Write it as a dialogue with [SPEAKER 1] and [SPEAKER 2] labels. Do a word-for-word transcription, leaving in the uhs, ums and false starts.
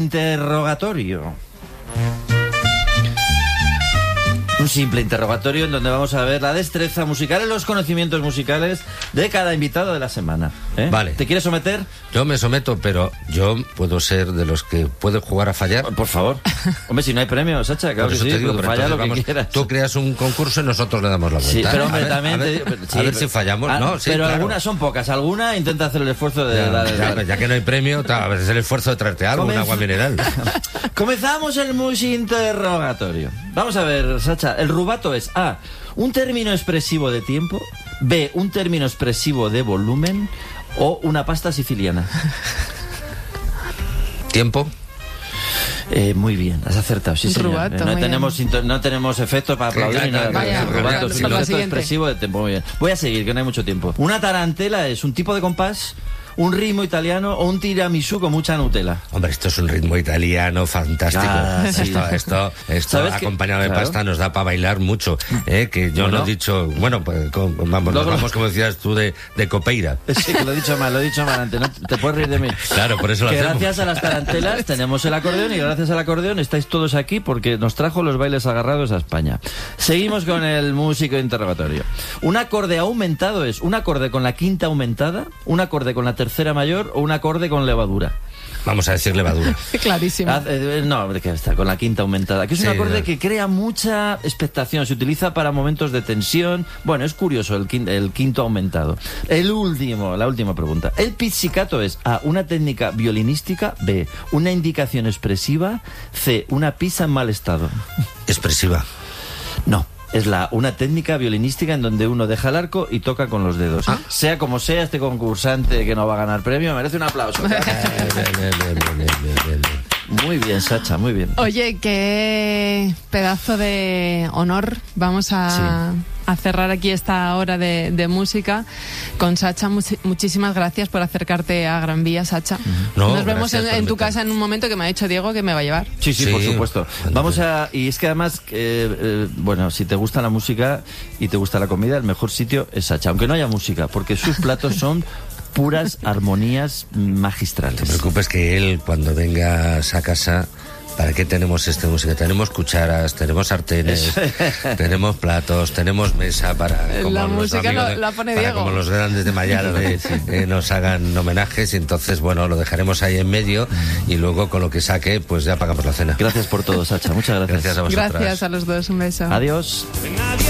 [SPEAKER 1] Interrogatorio. Un simple interrogatorio en donde vamos a ver la destreza musical y los conocimientos musicales de cada invitado de la semana. ¿eh?
[SPEAKER 2] Vale.
[SPEAKER 1] ¿Te quieres someter?
[SPEAKER 2] Yo me someto, pero yo puedo ser de los que puede jugar a fallar.
[SPEAKER 1] Por favor. Hombre, si no hay premio, Sacha, claro
[SPEAKER 2] Por eso
[SPEAKER 1] que sí,
[SPEAKER 2] te digo,
[SPEAKER 1] pues
[SPEAKER 2] pero
[SPEAKER 1] falla lo
[SPEAKER 2] entonces,
[SPEAKER 1] que
[SPEAKER 2] vamos,
[SPEAKER 1] quieras.
[SPEAKER 2] tú creas un concurso y nosotros le damos la vuelta.
[SPEAKER 1] Sí, pero hombre,
[SPEAKER 2] a ver,
[SPEAKER 1] también
[SPEAKER 2] a ver,
[SPEAKER 1] te digo, pero- sí,
[SPEAKER 2] a ver
[SPEAKER 1] pero-
[SPEAKER 2] si fallamos.
[SPEAKER 1] Ah,
[SPEAKER 2] no, sí,
[SPEAKER 1] pero
[SPEAKER 2] claro.
[SPEAKER 1] algunas son pocas. Alguna intenta hacer el esfuerzo de
[SPEAKER 2] Ya,
[SPEAKER 1] dar...
[SPEAKER 2] ya,
[SPEAKER 1] dar-
[SPEAKER 2] ya que no hay premio, a ver, es el esfuerzo de traerte algo, un
[SPEAKER 1] Comenza-
[SPEAKER 2] agua mineral.
[SPEAKER 1] Comenzamos el musi interrogatorio. Vamos a ver, Sacha. El rubato es A, un término expresivo de tiempo, B, un término expresivo de volumen o una pasta siciliana.
[SPEAKER 2] ¿Tiempo?
[SPEAKER 1] Eh, muy bien, has acertado, sí,
[SPEAKER 3] Un
[SPEAKER 1] señor.
[SPEAKER 3] rubato,
[SPEAKER 1] Eh, no,
[SPEAKER 3] muy
[SPEAKER 1] tenemos inter- no tenemos efectos para aplaudir ni nada.
[SPEAKER 3] Vaya,
[SPEAKER 1] El rubato
[SPEAKER 3] vaya,
[SPEAKER 1] es un
[SPEAKER 3] por la
[SPEAKER 1] concepto
[SPEAKER 3] siguiente.
[SPEAKER 1] expresivo de tiempo. Muy bien. Voy a seguir, que no hay mucho tiempo. Una tarantela es un tipo de compás, un ritmo italiano o un tiramisú con mucha Nutella.
[SPEAKER 2] Hombre, esto es un ritmo italiano fantástico.
[SPEAKER 1] Ah, sí.
[SPEAKER 2] Esto, esto, esto
[SPEAKER 1] ¿Sabes qué?
[SPEAKER 2] acompañado de
[SPEAKER 1] Claro.
[SPEAKER 2] pasta nos da para bailar mucho. ¿eh? Que yo
[SPEAKER 1] Bueno.
[SPEAKER 2] no he dicho, bueno, pues con- vamos, nos
[SPEAKER 1] Luego-
[SPEAKER 2] vamos como decías tú de, de copeira.
[SPEAKER 1] Sí, que lo he dicho mal, lo he dicho mal antes. No te puedes reír de mí.
[SPEAKER 2] Claro, por eso lo
[SPEAKER 1] Que
[SPEAKER 2] hacemos.
[SPEAKER 1] gracias a las tarantelas tenemos el acordeón y gracias al acordeón estáis todos aquí porque nos trajo los bailes agarrados a España. Seguimos con el músico interrogatorio. Un acorde aumentado es un acorde con la quinta aumentada, un acorde con la tercera mayor o un acorde con levadura.
[SPEAKER 2] Vamos a decir levadura.
[SPEAKER 3] Clarísimo.
[SPEAKER 1] Ah, eh, no, hombre, que está con la quinta aumentada, que es un
[SPEAKER 2] Sí,
[SPEAKER 1] acorde
[SPEAKER 2] no.
[SPEAKER 1] que crea mucha expectación, se utiliza para momentos de tensión. Bueno, es curioso el quinto, el quinto aumentado. El último, la última pregunta. El pizzicato es A, una técnica violinística, B, una indicación expresiva, C, una pizza en mal estado.
[SPEAKER 2] Expresiva.
[SPEAKER 1] No. Es la una técnica violinística en donde uno deja el arco y toca con los dedos.
[SPEAKER 2] Ah.
[SPEAKER 1] Sea como sea, este concursante que no va a ganar premio merece un aplauso.
[SPEAKER 2] Bien, bien, bien, bien, bien, bien, bien, bien.
[SPEAKER 1] Muy bien, Sacha, muy bien.
[SPEAKER 3] Oye, qué pedazo de honor. Vamos a, a cerrar aquí esta hora de, de música con Sacha. Muchi- muchísimas gracias por acercarte a Gran Vía, Sacha.
[SPEAKER 2] No,
[SPEAKER 3] Nos vemos
[SPEAKER 2] gracias
[SPEAKER 3] en,
[SPEAKER 2] por
[SPEAKER 3] en tu
[SPEAKER 2] invitarme.
[SPEAKER 3] casa en un momento que me ha dicho Diego que me va a llevar.
[SPEAKER 1] Sí, sí,
[SPEAKER 2] Sí,
[SPEAKER 1] por supuesto.
[SPEAKER 2] cuando
[SPEAKER 1] Vamos
[SPEAKER 2] quieras.
[SPEAKER 1] a... Y es que además, eh, eh, bueno, si te gusta la música y te gusta la comida, el mejor sitio es Sacha. Aunque no haya música, porque sus platos son puras armonías
[SPEAKER 2] No te
[SPEAKER 1] magistrales.
[SPEAKER 2] preocupes que él, cuando vengas a casa, ¿para qué tenemos esta música? Tenemos cucharas, tenemos sartenes, tenemos platos, tenemos mesa para como
[SPEAKER 3] La
[SPEAKER 2] los
[SPEAKER 3] música
[SPEAKER 2] amigos
[SPEAKER 3] lo-
[SPEAKER 2] de-
[SPEAKER 3] la pone
[SPEAKER 2] para
[SPEAKER 3] Diego.
[SPEAKER 2] como los grandes de Mayarde eh, nos hagan homenajes y entonces, bueno, lo dejaremos ahí en medio y luego con lo que saque, pues ya pagamos la cena.
[SPEAKER 1] Gracias por todo, Sacha. Muchas gracias.
[SPEAKER 2] Gracias a vosotras.
[SPEAKER 3] Gracias a los dos. Un beso.
[SPEAKER 1] Adiós.
[SPEAKER 4] Nadie